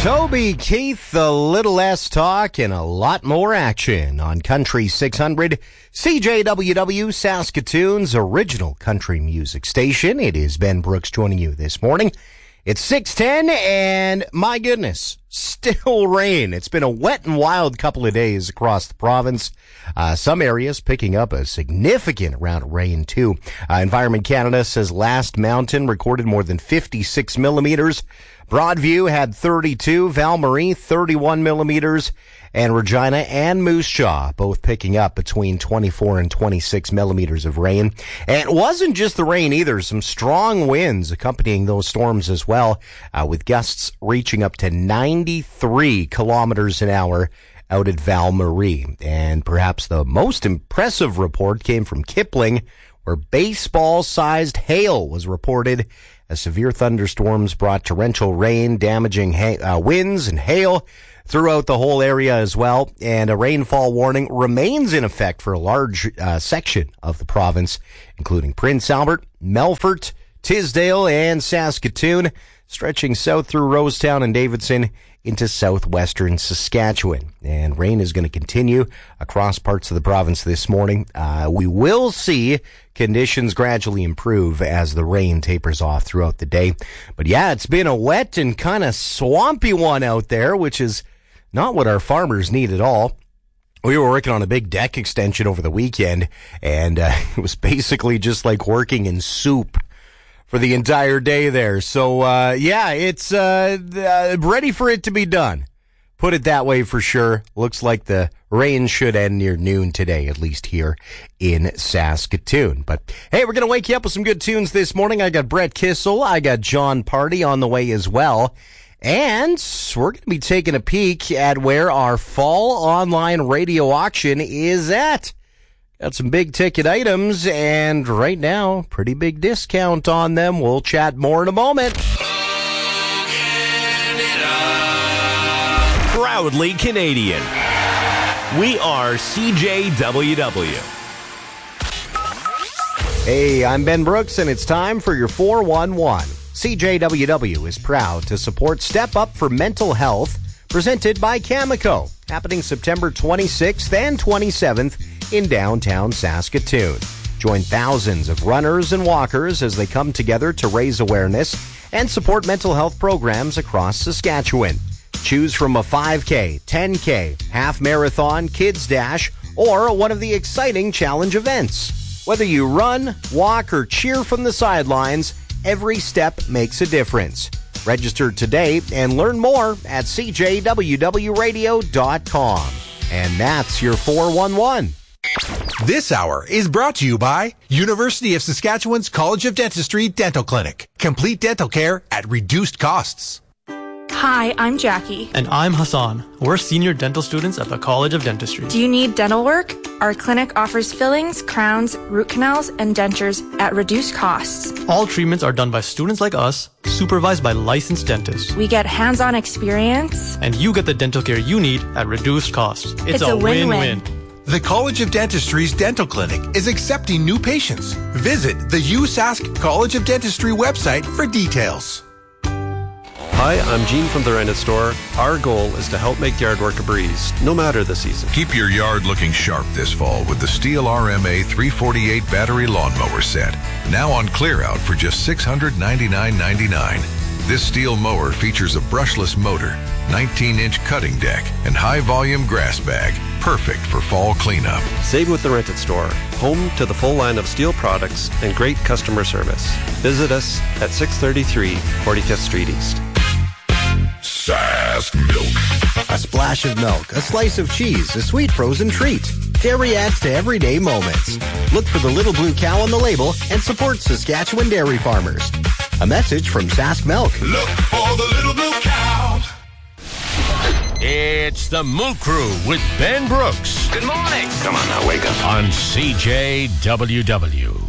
Toby Keith, a little less talk and a lot more action on Country 600, CJWW, Saskatoon's original country music station. It is Ben Brooks joining you this morning. It's 6:10 and my goodness, still rain. It's been a wet and wild couple of days across the province. Some areas picking up a significant amount of rain too. Environment Canada says Last Mountain recorded more than 56 millimeters. Broadview had 32, Val-Marie 31 millimeters, and Regina and Moose Jaw both picking up between 24 and 26 millimeters of rain. And it wasn't just the rain either, some strong winds accompanying those storms as well, with gusts reaching up to 93 kilometers an hour out at Val-Marie. And perhaps the most impressive report came from Kipling, where baseball-sized hail was reported as severe thunderstorms brought torrential rain, damaging winds and hail throughout the whole area as well. And a rainfall warning remains in effect for a large section of the province, including Prince Albert, Melfort, Tisdale, and Saskatoon, stretching south through Rosetown and Davidson into southwestern Saskatchewan. And rain is going to continue across parts of the province this morning. We will see conditions gradually improve as the rain tapers off throughout the day. But yeah, it's been a wet and kind of swampy one out there, which is not what our farmers need at all. We were working on a big deck extension over the weekend, and it was basically just like working in soup for the entire day there. So, yeah, it's ready for it to be done. Put it that way for sure. Looks like the rain should end near noon today, at least here in Saskatoon. But, hey, we're going to wake you up with some good tunes this morning. I got Brett Kissel. I got John Party on the way as well. And we're going to be taking a peek at where our fall online radio auction is at. Got some big ticket items, and right now, pretty big discount on them. We'll chat more in a moment. Proudly Canadian. We are CJWW. Hey, I'm Ben Brooks, and it's time for your 411. CJWW is proud to support Step Up for Mental Health, presented by Cameco, happening September 26th and 27th in downtown Saskatoon. Join thousands of runners and walkers as they come together to raise awareness and support mental health programs across Saskatchewan. Choose from a 5K, 10K, half marathon, kids dash, or one of the exciting challenge events. Whether you run, walk, or cheer from the sidelines, every step makes a difference. Register today and learn more at cjwwradio.com. And that's your 411. This hour is brought to you by University of Saskatchewan's College of Dentistry Dental Clinic. Complete dental care at reduced costs. Hi, I'm Jackie. And I'm Hassan. We're senior dental students at the College of Dentistry. Do you need dental work? Our clinic offers fillings, crowns, root canals, and dentures at reduced costs. All treatments are done by students like us, supervised by licensed dentists. We get hands-on experience. And you get the dental care you need at reduced costs. It's a win-win. The College of Dentistry's Dental Clinic is accepting new patients. Visit the USask College of Dentistry website for details. Hi, I'm Gene from the Rented Store. Our goal is to help make yard work a breeze, no matter the season. Keep your yard looking sharp this fall with the Steel RMA 348 battery lawnmower set. Now on clear out for just $699.99. This steel mower features a brushless motor, 19-inch cutting deck, and high-volume grass bag, perfect for fall cleanup. Save with the Rented Store, home to the full line of steel products and great customer service. Visit us at 633 45th Street East. Sask Milk. A splash of milk, a slice of cheese, a sweet frozen treat. Dairy adds to everyday moments. Look for the little blue cow on the label and support Saskatchewan dairy farmers. A message from Sask Milk. Look for the little blue cow. It's the Moo Crew with Ben Brooks. Good morning. Come on now, wake up. On CJWW.